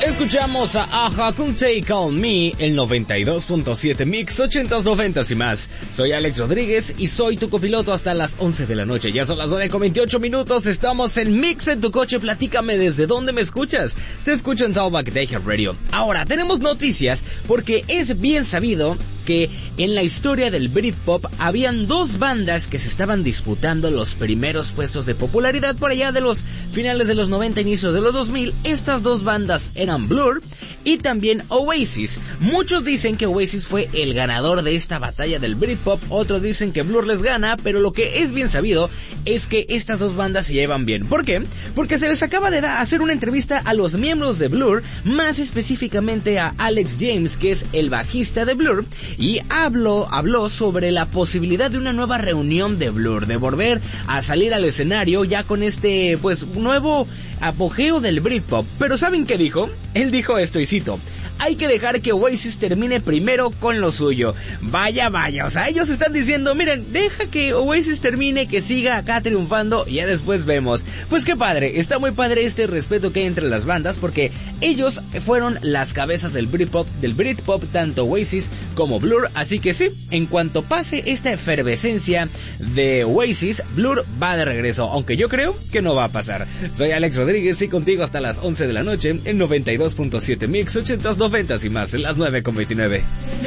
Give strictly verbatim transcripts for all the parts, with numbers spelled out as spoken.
Escuchamos a Aja con Take On Me, el noventa y dos punto siete Mix, ochentas, noventas y más. Soy Alex Rodríguez y soy tu copiloto hasta las once de la noche. Ya son las nueve con veintiocho minutos, estamos en Mix en tu coche. Platícame desde dónde me escuchas. Te escucho en Talkback Deja Radio. Ahora, tenemos noticias porque es bien sabido que en la historia del Britpop habían dos bandas que se estaban disputando los primeros puestos de popularidad por allá de los finales de los noventa, inicio de los dos mil. Estas dos bandas eran Blur y también Oasis. Muchos dicen que Oasis fue el ganador de esta batalla del Britpop, otros dicen que Blur les gana, pero lo que es bien sabido es que estas dos bandas se llevan bien. ¿Por qué? Porque se les acaba de da- hacer una entrevista a los miembros de Blur, más específicamente a Alex James, que es el bajista de Blur, y habló, habló sobre la posibilidad de una nueva reunión de Blur, de volver a salir al escenario ya con este, pues, nuevo apogeo del Britpop. Pero ¿saben qué dijo? Él dijo esto y cito: hay que dejar que Oasis termine primero con lo suyo. Vaya, vaya, o sea, ellos están diciendo, miren, deja que Oasis termine, que siga acá triunfando y ya después vemos. Pues qué padre, está muy padre este respeto que hay entre las bandas, porque ellos fueron las cabezas del Britpop, del Britpop, tanto Oasis como Blur, así que sí, en cuanto pase esta efervescencia de Oasis, Blur va de regreso, aunque yo creo que no va a pasar. Soy Alex Rodríguez y contigo hasta las once de la noche en noventa y dos punto siete Mix, ochentas, noventas y más, en las nueve con veintinueve.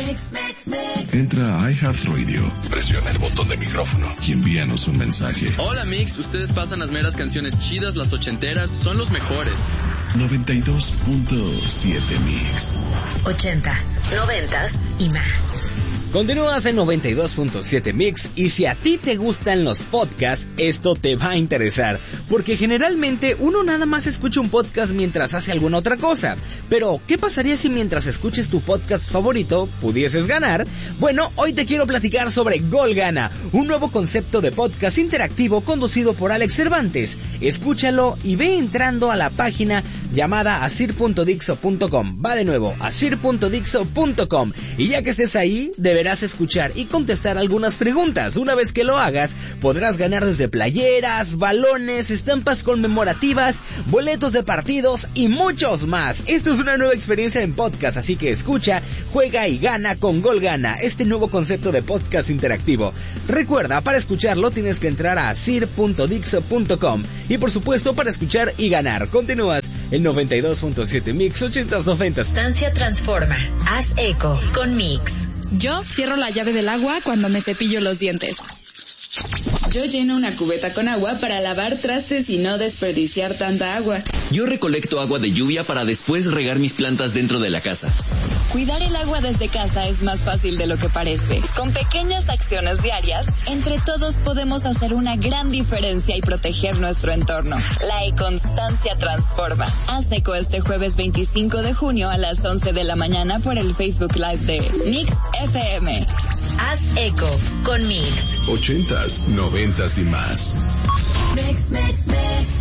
Entra a iHeartRadio, presiona el botón de micrófono y envíanos un mensaje. Hola Mix, ustedes pasan las meras canciones chidas, las ochenteras, son los mejores. noventa y dos punto siete Mix. Ochentas, noventas y más. Continúas en noventa y dos punto siete Mix, y si a ti te gustan los podcasts, esto te va a interesar, porque generalmente uno nada más escucha un podcast mientras hace alguna otra cosa. Pero, ¿qué pasaría si mientras escuches tu podcast favorito pudieses ganar? Bueno, hoy te quiero platicar sobre Gol Gana, un nuevo concepto de podcast interactivo conducido por Alex Cervantes. Escúchalo y ve entrando a la página llamada asir punto dixo punto com. Va de nuevo, asir punto dixo punto com, y ya que estés ahí, deberás escuchar y contestar algunas preguntas. Una vez que lo hagas, podrás ganar desde playeras, balones, estampas conmemorativas, boletos de partidos y muchos más. Esto es una nueva experiencia en podcast, así que escucha, juega y gana con Gol Gana, este nuevo concepto de podcast interactivo. Recuerda, para escucharlo tienes que entrar a asir punto dixo punto com, y por supuesto para escuchar y ganar. Continúas en noventa y dos punto siete Mix, ochentas, noventas. Estancia Transforma, haz eco con Mix. Yo cierro la llave del agua cuando me cepillo los dientes. Yo lleno una cubeta con agua para lavar trastes y no desperdiciar tanta agua. Yo recolecto agua de lluvia para después regar mis plantas dentro de la casa. Cuidar el agua desde casa es más fácil de lo que parece. Con pequeñas acciones diarias, entre todos podemos hacer una gran diferencia y proteger nuestro entorno. La econstancia transforma. Haz eco este jueves veinticinco de junio a las once de la mañana por el Facebook Live de Mix F M. Haz eco con Mix. Ochentas, noventas y más. Mix, mix, mix.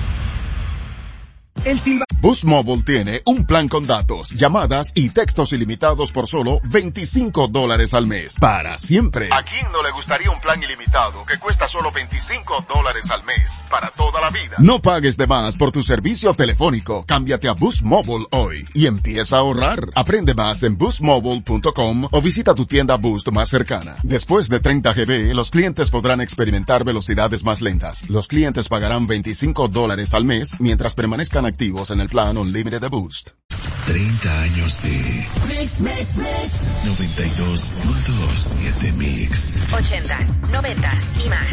El Silva... Boost Mobile tiene un plan con datos, llamadas y textos ilimitados por solo veinticinco dólares al mes. Para siempre. ¿A quién no le gustaría un plan ilimitado que cuesta solo veinticinco dólares al mes? Para toda la vida. No pagues de más por tu servicio telefónico. Cámbiate a Boost Mobile hoy y empieza a ahorrar. Aprende más en boost mobile punto com o visita tu tienda Boost más cercana. Después de treinta gigabytes, los clientes podrán experimentar velocidades más lentas. Los clientes pagarán veinticinco dólares al mes mientras permanezcan activos en el plan Unlimited de Boost. treinta años de Mix, mix, mix. noventa y dos punto siete Mix. Ochentas, noventas y más.